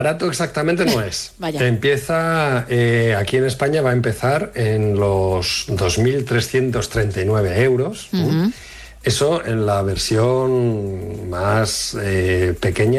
Barato exactamente no es. Vaya. Empieza, aquí en España va a empezar en los 2.339 euros. Ujú. Eso en la versión más pequeña.